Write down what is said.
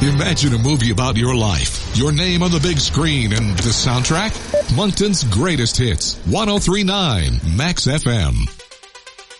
Imagine a movie about your life, your name on the big screen, and the soundtrack? Moncton's greatest hits, 103.9 Max FM.